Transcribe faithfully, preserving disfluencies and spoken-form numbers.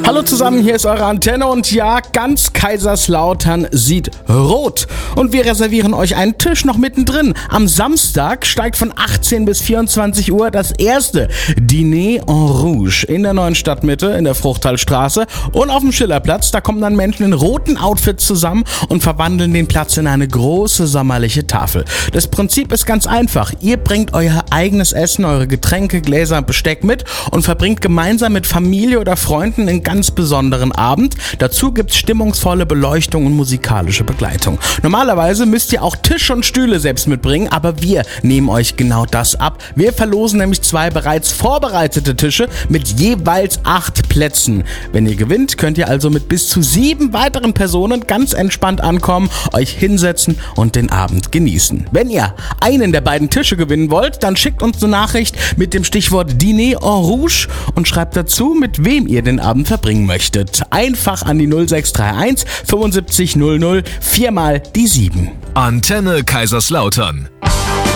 Hallo zusammen, hier ist eure Antenne und ja, ganz Kaiserslautern sieht rot. Und wir reservieren euch einen Tisch noch mittendrin. Am Samstag steigt von achtzehn bis vierundzwanzig Uhr das erste Dîner en Rouge in der neuen Stadtmitte, in der Fruchttalstraße und auf dem Schillerplatz. Da kommen dann Menschen in roten Outfits zusammen und verwandeln den Platz in eine große sommerliche Tafel. Das Prinzip ist ganz einfach. Ihr bringt euer eigenes Essen, eure Getränke, Gläser und Besteck mit und verbringt gemeinsam mit Familie oder Freunden einen ganz besonderen Abend. Dazu gibt's stimmungsvolle Beleuchtung und musikalische Begleitung. Normalerweise müsst ihr auch Tisch und Stühle selbst mitbringen, aber wir nehmen euch genau das ab. Wir verlosen nämlich zwei bereits vorbereitete Tische mit jeweils acht Plätzen. Wenn ihr gewinnt, könnt ihr also mit bis zu sieben weiteren Personen ganz entspannt ankommen, euch hinsetzen und den Abend genießen. Wenn ihr einen der beiden Tische gewinnen wollt, dann schickt uns eine Nachricht mit dem Stichwort Dîner en Rouge und schreibt dazu, mit wem ihr den Abend verbringen möchtet. Einfach an die null sechs drei eins fünfundsiebzig null null viermal die sieben. Antenne Kaiserslautern.